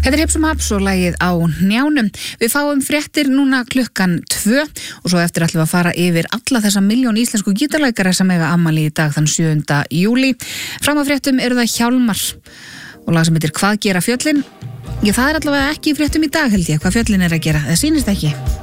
Þetta Hipsum Haps og lagið Á hnjánum. Við fáum fréttir núna klukkan 2 og svo eftir ætlum við að fara yfir alla þessa milljón íslensku gítarleikara sem eiga afmæli í dag þann 7. júlí. Fram að fréttum eru það Hjálmar og lag sem heitir Hvað gera fjöllin? Já, það allavega ekki í fréttum í dag held ég, hvað fjöllin að gera. Það sýnist ekki.